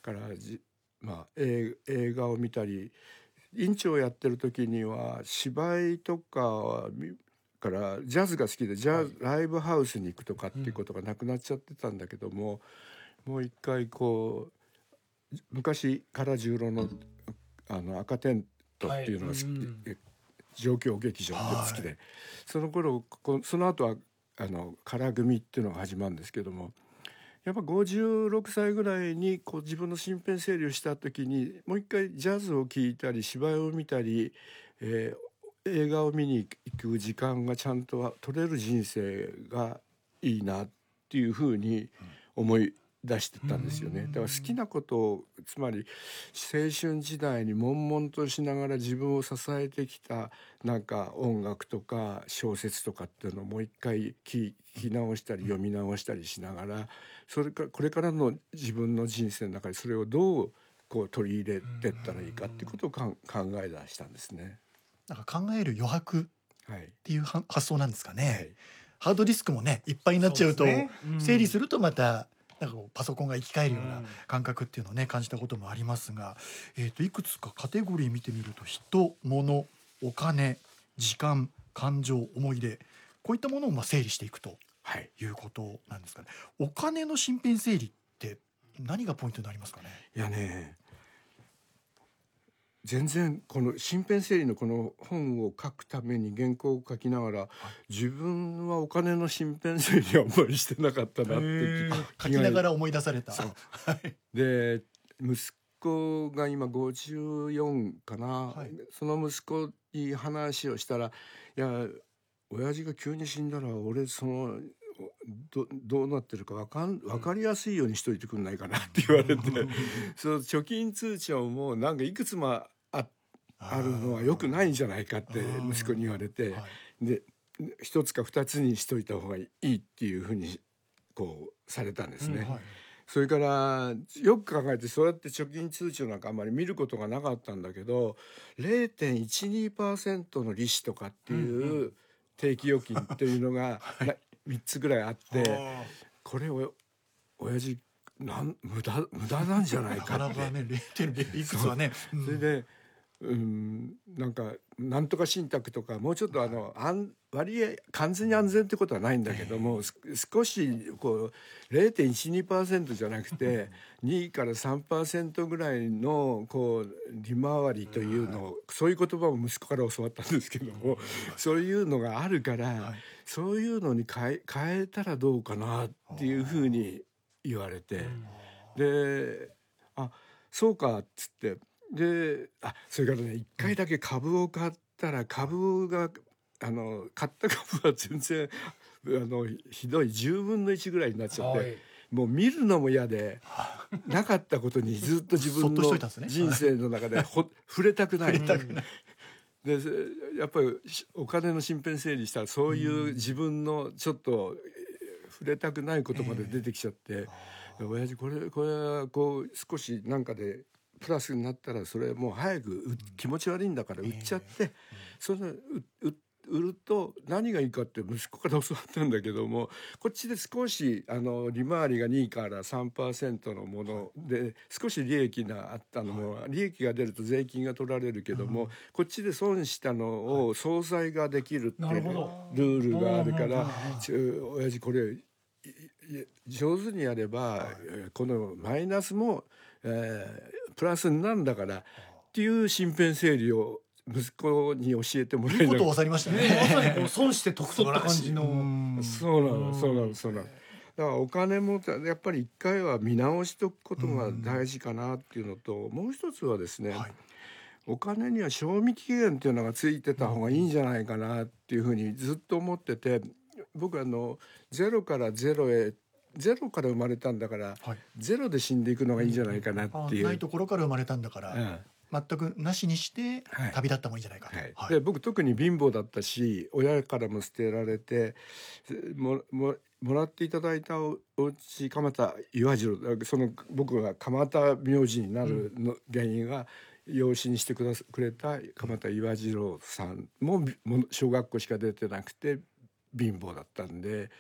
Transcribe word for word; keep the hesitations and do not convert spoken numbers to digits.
からじ、まあ、映映画を見たり、院長をやってる時には芝居とかからジャズが好きでジャズ、はい、ライブハウスに行くとかっていうことがなくなっちゃってたんだけども、うん、もう一回こう昔から十郎のあの赤テントっていうのが好き、はい、うん、状況劇場って好きで、はい、その頃こその後はあの唐組っていうのが始まるんですけども、やっぱごじゅうろくさいぐらいにこう自分の身辺整理をした時にもう一回ジャズを聴いたり芝居を見たり、えー、映画を見に行く時間がちゃんと取れる人生がいいなっていうふうに思い出してたんですよね。だから好きなことを、つまり青春時代に悶々としながら自分を支えてきたなんか音楽とか小説とかっていうのをもう一回聞き直したり読み直したりしながら、それからこれからの自分の人生の中でそれをどうこう取り入れてったらいいかっていうことをかん考え出したんですね。 なんか考える余白っていうは、はい、発想なんですかね、はい、ハードディスクもねいっぱいになっちゃうと、ね、うん、整理するとまたなんかパソコンが生き返るような感覚っていうのをね感じたこともありますが、えー、といくつかカテゴリー見てみると、人、物、お金、時間、感情、思い出、こういったものをまあ整理していくということなんですかね、はい、お金の身辺整理って何がポイントになりますかね。 いやね、全然この身辺整理のこの本を書くために原稿を書きながら、はい、自分はお金の身辺整理はあんまりしてなかったなって書きながら思い出された。 で息子が今ごじゅうよんかな、はい、その息子に話をしたら、いや親父が急に死んだら俺その ど, どうなってるか分かん分かりやすいようにしといてくんないかなって言われて、その貯金通帳もなんかいくつも あ, あるのは良くないんじゃないかって息子に言われて、はい、で一つか二つにしといた方がいいっていうふうにこうされたんですね、うん、はい、それからよく考えてそうやって貯金通帳なんかあんまり見ることがなかったんだけど ゼロてんいちにパーセント の利子とかっていう定期預金っていうのが、はい、みっつぐらいあって、これを親父なん無駄無駄なんじゃないかって。なかなかねゼロてんゼロ いくつはね、 うん、それで、うん、なんかなんとか信託とかもうちょっとあの、はい、割合完全に安全ってことはないんだけども、えー、少しこう ゼロてんいちにパーセント じゃなくてにからさんパーセント ぐらいのこう利回りというのを、はい、そういう言葉を息子から教わったんですけども、はい、そういうのがあるから、はい、そういうのに変え、変えたらどうかなっていうふうに言われて、で、あ、そうかっつって、で、あ、それからね一回だけ株を買ったら株があの買った株は全然あのひどいじゅうぶんのいちぐらいになっちゃって、はい、もう見るのも嫌でなかったことにずっと自分の人生の中でほ触れたくない。触れたくない。でやっぱりお金の身辺整理したらそういう自分のちょっと触れたくないことまで出てきちゃって、えー、親父これこれはこう少しなんかでプラスになったらそれもう早く、うん、気持ち悪いんだから売っちゃって、えー、それ売ると何がいいかって息子から教わったんだけども、こっちで少しあの利回りがにからさんパーセント のもので少し利益があったのも、はい、利益が出ると税金が取られるけども、うん、こっちで損したのを相殺ができるっていうルールがあるから、親父これ上手にやれば、はい、このマイナスも、えー、プラスになるんだからっていう身辺整理を息子に教えてもらえない。 いいことを教わりましたね。 まさにこう損して得取った感じの。 そうなの、そうなの、そうなの。だからお金もやっぱり一回は見直しておくことが大事かなっていうのと、もう一つはですね、はい、お金には賞味期限っていうのがついてた方がいいんじゃないかなっていうふうにずっと思ってて、僕あのゼロからゼロへゼロから生まれたんだから、はい、ゼロで死んでいくのがいいんじゃないかなっていう、 ないところから生まれたんだから、うん、全くなしにして旅立った方がいいんじゃないかと、はいはい、 で僕特に貧乏だったし親からも捨てられてもももらっていただいたお家蒲田岩次郎、その僕が蒲田名字になるの原因は、うん、養子にしてくだくれた蒲田岩次郎さんも小学校しか出てなくて貧乏だったんで、